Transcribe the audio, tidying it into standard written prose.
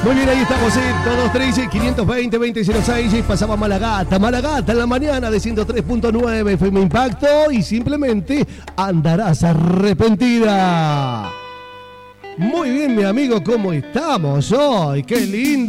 Muy bien, ahí estamos, 223 520 2006. Pasaba Malagata en la mañana de 103.9 FM Impacto y simplemente andarás arrepentida. Muy bien, mi amigo, ¿cómo estamos hoy? ¡Qué lindo!